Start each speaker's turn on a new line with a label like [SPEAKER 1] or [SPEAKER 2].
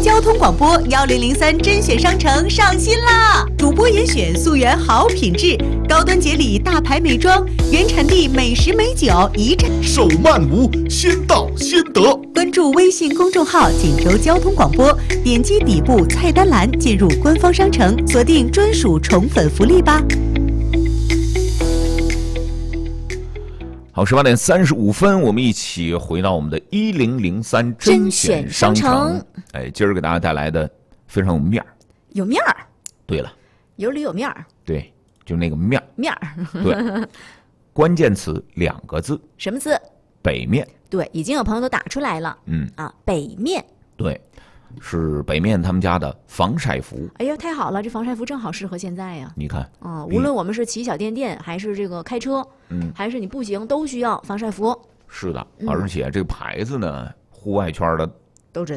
[SPEAKER 1] 交通广播1003甄选商城上新啦！主播严选溯源好品质，高端节礼大牌美妆，原产地美食美酒一站。
[SPEAKER 2] 手慢无，先到先得。
[SPEAKER 1] 关注微信公众号锦州交通广播，点击底部菜单栏进入官方商城，锁定专属宠粉福利吧。
[SPEAKER 3] 好，18:35，我们一起回到我们的1003甄选商城。哎，今儿给大家带来的非常有面儿，
[SPEAKER 4] 有面儿。
[SPEAKER 3] 对了，
[SPEAKER 4] 有里有面儿。
[SPEAKER 3] 对，就那个面儿。
[SPEAKER 4] 面儿。
[SPEAKER 3] 对，关键词2个字。
[SPEAKER 4] 什么字？
[SPEAKER 3] 北面。
[SPEAKER 4] 对，已经有朋友都打出来了。北面。
[SPEAKER 3] 对，是北面他们家的防晒服。
[SPEAKER 4] 哎呀，太好了，这防晒服正好适合现在呀。
[SPEAKER 3] 你看，
[SPEAKER 4] 无论我们是骑小电电，还是这个开车，还是你步行，都需要防晒服。
[SPEAKER 3] 是的，而且这个牌子呢，户外圈的